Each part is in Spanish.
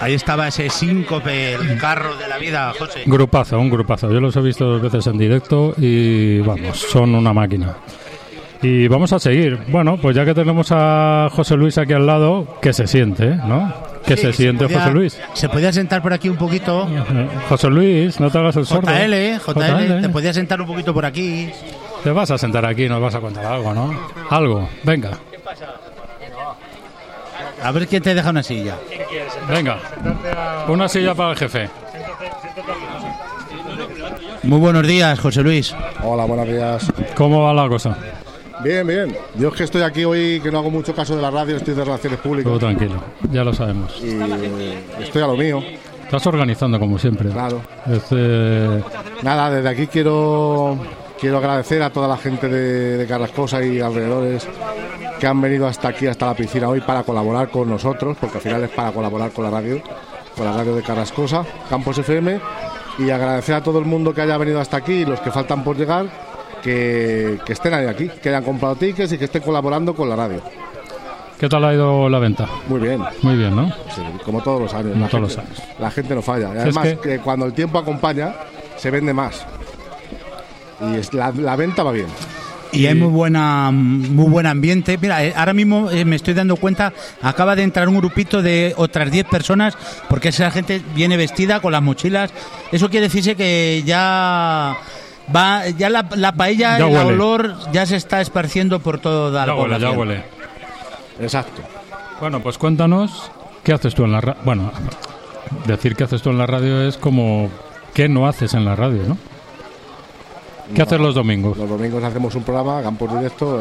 Ahí estaba ese síncope, el carro de la vida, José. Un grupazo. Yo los he visto 2 veces en directo y vamos, son una máquina. Y vamos a seguir. Bueno, pues ya que tenemos a José Luis aquí al lado, que se siente, ¿no? Que se siente José Luis. Se podía sentar por aquí un poquito. José Luis, no te hagas el sordo. JL, te podías sentar un poquito por aquí. Te vas a sentar aquí, nos vas a contar algo, ¿no? Algo, venga. A ver quién te deja una silla. Venga, una silla para el jefe. Muy buenos días, José Luis. Hola, buenos días. ¿Cómo va la cosa? Bien. Yo es que estoy aquí hoy, que no hago mucho caso de la radio, estoy de relaciones públicas. Todo tranquilo, ya lo sabemos. Y estoy a lo mío. Estás organizando como siempre. Claro. Nada, desde aquí quiero agradecer a toda la gente de Carrascosa y alrededores que han venido hasta aquí, hasta la piscina hoy, para colaborar con nosotros, porque al final es para colaborar con la radio de Carrascosa, Campos FM, y agradecer a todo el mundo que haya venido hasta aquí y los que faltan por llegar, que estén ahí aquí, que hayan comprado tickets y que estén colaborando con la radio. ¿Qué tal ha ido la venta? Muy bien. Muy bien, ¿no? Sí, como todos los años. La gente no falla. Y además, que cuando el tiempo acompaña, se vende más. Y la venta va bien. Y hay muy buen ambiente. Mira, ahora mismo me estoy dando cuenta, acaba de entrar un grupito de otras 10 personas, porque esa gente viene vestida con las mochilas. Eso quiere decirse que ya la paella, el olor ya se está esparciendo por toda la población. Ya huele. Exacto. Bueno, pues cuéntanos, ¿qué haces tú en la radio? Bueno, decir que haces tú en la radio es como, ¿qué no haces en la radio, no? ¿Qué haces los domingos? Los domingos hacemos un programa, Campos Directo,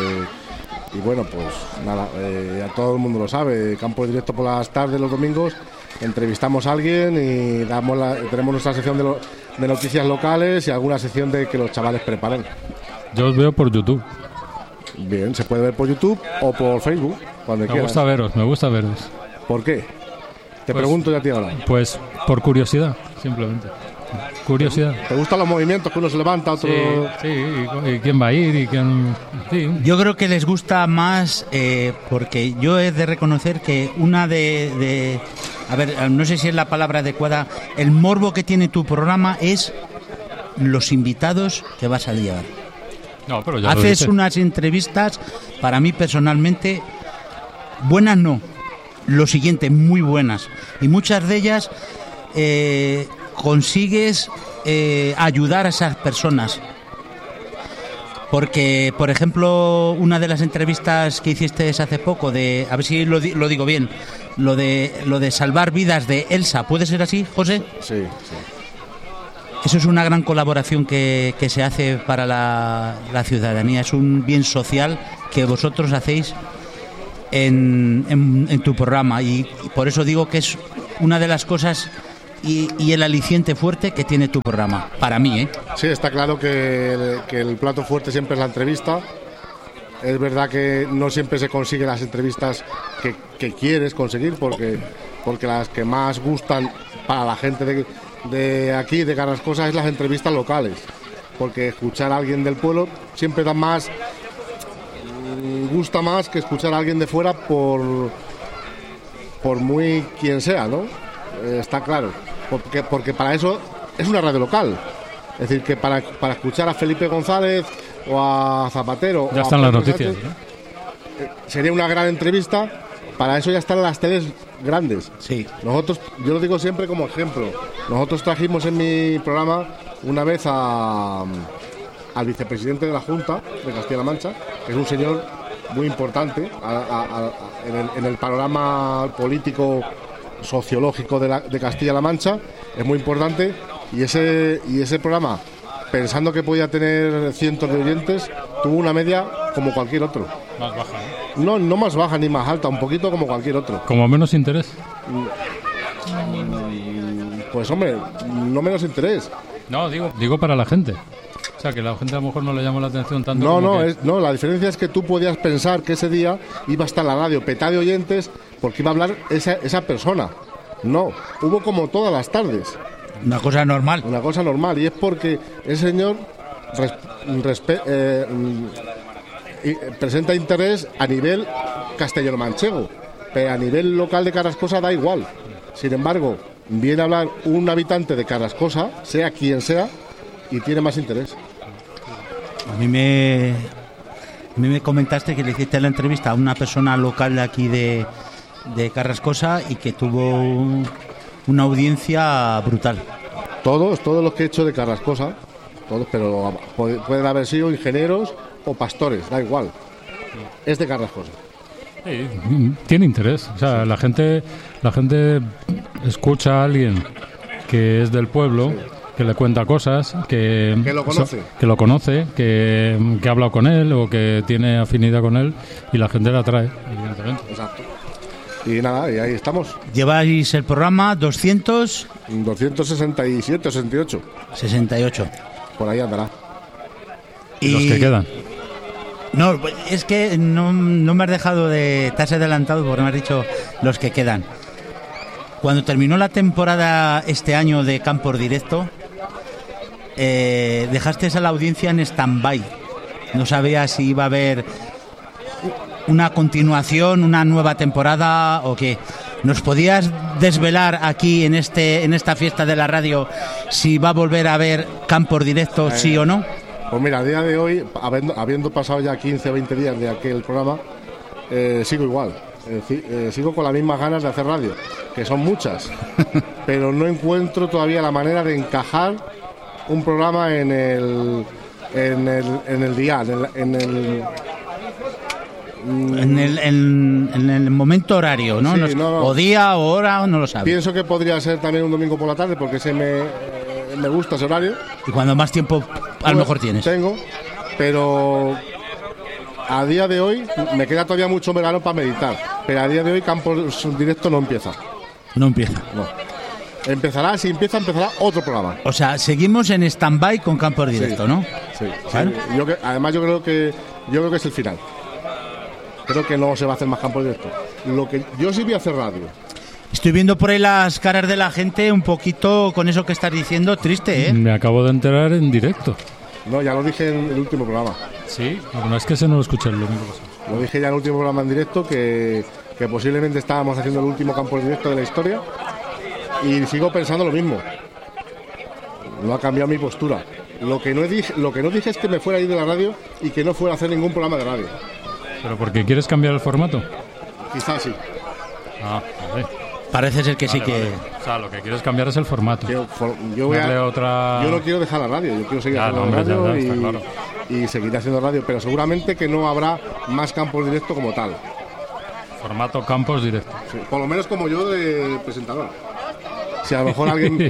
y bueno, pues nada, ya todo el mundo lo sabe, Campos Directo por las tardes, los domingos, entrevistamos a alguien y tenemos nuestra sección de noticias locales y alguna sección de que los chavales preparan. Yo os veo por YouTube. Bien, se puede ver por YouTube o por Facebook, cuando quieras. Me gusta veros. ¿Por qué? Te pregunto ya a ti ahora. Pues por curiosidad, simplemente. Curiosidad. ¿Te gustan los movimientos que uno se levanta, otro...? Sí, y quién va a ir y quién... Sí. Yo creo que les gusta más, porque yo he de reconocer que una de... A ver, no sé si es la palabra adecuada, el morbo que tiene tu programa es los invitados que vas a llevar. No, pero ya haces unas entrevistas, para mí personalmente, buenas no, lo siguiente, muy buenas. Y muchas de ellas consigues ayudar a esas personas. Porque, por ejemplo, una de las entrevistas que hiciste hace poco, a ver si lo digo bien, lo de salvar vidas de Elsa, ¿puede ser así, José? Sí. Eso es una gran colaboración que se hace para la ciudadanía. Es un bien social que vosotros hacéis en tu programa. Y por eso digo que es una de las cosas y el aliciente fuerte que tiene tu programa. Para mí, ¿eh? Sí, está claro que el plato fuerte siempre es la entrevista. Es verdad que no siempre se consiguen las entrevistas que quieres conseguir, porque las que más gustan para la gente de aquí, de Carrascosa, es las entrevistas locales, porque escuchar a alguien del pueblo siempre gusta más que escuchar a alguien de fuera por muy quien sea, ¿no? Está claro, porque para eso es una radio local, es decir, que para escuchar a Felipe González o a Zapatero ya están las noticias, ¿no? Sería una gran entrevista. Para eso ya están las teles grandes. Sí. Nosotros, yo lo digo siempre como ejemplo, nosotros trajimos en mi programa una vez al vicepresidente de la Junta de Castilla-La Mancha, que es un señor muy importante en el panorama político sociológico de Castilla-La Mancha, es muy importante, y ese programa, pensando que podía tener cientos de oyentes, tuvo una media como cualquier otro. Más baja, ¿no? No más baja ni más alta, un poquito como cualquier otro. ¿Como menos interés? Pues hombre, no menos interés. No, digo para la gente. O sea, que la gente a lo mejor no le llama la atención tanto. No, la diferencia es que tú podías pensar que ese día iba a estar la radio petada de oyentes porque iba a hablar esa persona. No, hubo como todas las tardes. Una cosa normal. Una cosa normal, y es porque el señor presenta interés a nivel castellano-manchego, pero a nivel local de Carrascosa da igual. Sin embargo, viene a hablar un habitante de Carrascosa, sea quien sea, y tiene más interés. A mí me comentaste que le hiciste la entrevista a una persona local de aquí de Carrascosa y que tuvo una audiencia brutal. Todos los que he hecho de Carrascosa, todos, pero pueden haber sido ingenieros o pastores, da igual. Es de Carrascosa. Sí, tiene interés. O sea, la gente escucha a alguien que es del pueblo, sí, que le cuenta cosas, que lo conoce, que ha hablado con él o que tiene afinidad con él, y la gente la atrae, evidentemente. Exacto. Y nada, y ahí estamos. Lleváis el programa 267, 68. 68. Por ahí andará. ¿Y los que quedan? No, es que no me has dejado te has adelantado porque me has dicho los que quedan. Cuando terminó la temporada este año de Campos Directo, dejaste a la audiencia en stand-by. No sabías si iba a haber una continuación, una nueva temporada o qué. ¿Nos podías desvelar aquí en esta fiesta de la radio si va a volver a haber Campos Directo, sí o no? Pues mira, a día de hoy, habiendo pasado ya 15 o 20 días de aquel programa, sigo igual. Sigo con las mismas ganas de hacer radio, que son muchas, pero no encuentro todavía la manera de encajar un programa en el día, en el momento horario, ¿no? Sí, o día o hora, no lo sabes. Pienso que podría ser también un domingo por la tarde, porque me gusta ese horario. Y cuando más tiempo a lo mejor tienes. Tengo, pero a día de hoy me queda todavía mucho verano para meditar, pero a día de hoy Campos Directo no empieza. No empieza. No. Empezará otro programa. O sea, seguimos en stand-by con Campos Directo, sí, ¿no? Sí. ¿Vale? Sí. Además yo creo que es el final. Creo que no se va a hacer más Campos Directo. Yo sí voy a hacer radio. Estoy viendo por ahí las caras de la gente un poquito con eso que estás diciendo, triste, ¿eh? Me acabo de enterar en directo. No, ya lo dije en el último programa. Sí, no es que se no lo escuché el domingo pasado. Lo dije ya en el último programa en directo, que posiblemente estábamos haciendo el último Campos Directo de la historia, y sigo pensando lo mismo. No ha cambiado mi postura. Lo que no dije es que me fuera a ir de la radio y que no fuera a hacer ningún programa de radio. ¿Pero porque quieres cambiar el formato? Quizás sí. Ah, vale. Parece ser que vale, sí que... Vale. O sea, lo que quieres cambiar es el formato. Yo no quiero dejar la radio, yo quiero seguir haciendo radio claro. Y seguir haciendo radio, pero seguramente que no habrá más Campos Directo como tal. Formato Campos Directo. Sí, por lo menos como yo de presentador. Si a lo mejor alguien...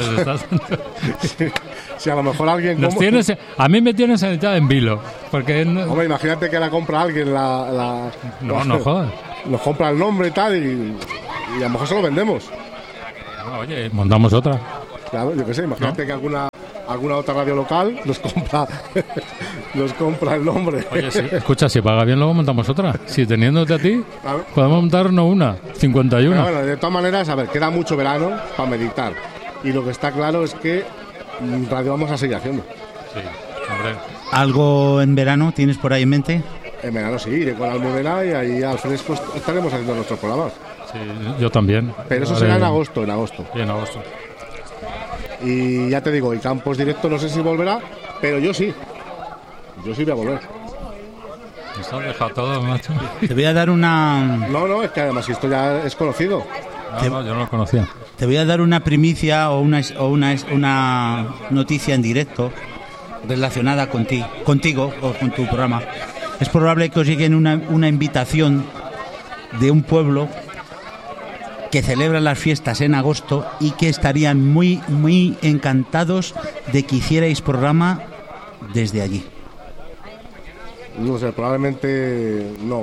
si a lo mejor alguien... a mí me tienes en vilo. Porque Hombre, imagínate que la compra alguien No jodas. Nos compra el nombre y tal y a lo mejor se lo vendemos. Oye, montamos otra. Claro, yo qué sé, imagínate, ¿no?, que alguna otra radio local nos compra el nombre. Oye, sí, escucha, si paga bien luego montamos otra. Si teniéndote a ti, claro, podemos montar no una, 51. Pero bueno, de todas maneras, a ver, queda mucho verano para meditar. Y lo que está claro es que radio vamos a seguir haciendo. Sí, hombre. ¿Algo en verano tienes por ahí en mente? En verano sí, iré con Almudena y ahí al fresco estaremos haciendo nuestros programas. Sí, yo también. Pero eso será en agosto. Sí, en agosto. Y ya te digo, y Campos Directo no sé si volverá, pero yo sí. Yo sí voy a volver. Nos has dejado todo, macho. Te voy a dar una... No, es que además esto ya es conocido. No, yo no lo conocía. Te voy a dar una primicia o una noticia en directo relacionada contigo o con tu programa. Es probable que os llegue una invitación de un pueblo que celebra las fiestas en agosto y que estarían muy, muy encantados de que hicierais programa desde allí. No sé, probablemente no.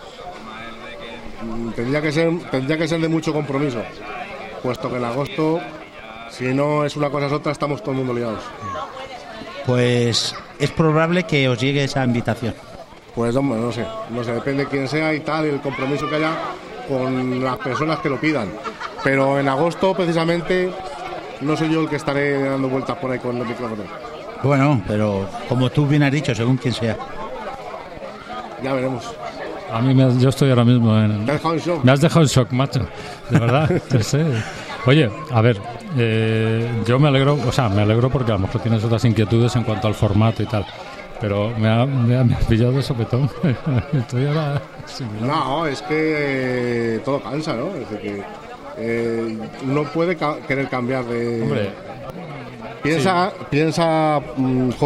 Tendría que ser de mucho compromiso, puesto que en agosto, si no es una cosa es otra, estamos todo el mundo liados. Pues es probable que os llegue esa invitación. Pues hombre, no sé, depende de quién sea y tal, y el compromiso que haya con las personas que lo pidan. Pero en agosto, precisamente, no soy yo el que estaré dando vueltas por ahí con el micrófono. Bueno, pero como tú bien has dicho, según quién sea. Ya veremos. A mí yo estoy ahora mismo en... ¿Te has dejado en shock? Me has dejado en shock, macho. De verdad, no sé. Oye, a ver, yo me alegro porque a lo mejor tienes otras inquietudes en cuanto al formato y tal. Pero me has pillado de sopetón. Estoy ahora... No, es que todo cansa, ¿no? Es decir, que uno puede querer cambiar de... Hombre, Piensa